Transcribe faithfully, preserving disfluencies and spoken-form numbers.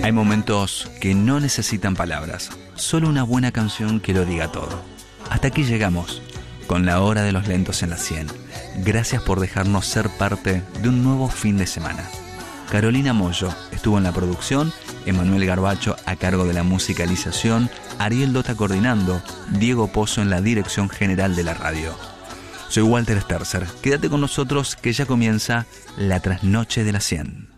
Hay momentos que no necesitan palabras, solo una buena canción que lo diga todo. Hasta aquí llegamos, con la hora de los lentos en la cien. Gracias por dejarnos ser parte de un nuevo fin de semana. Carolina Mollo estuvo en la producción, Emanuel Garbacho a cargo de la musicalización, Ariel Dota coordinando, Diego Pozo en la dirección general de la radio. Soy Walter Sterzer, quédate con nosotros que ya comienza la trasnoche de la cien.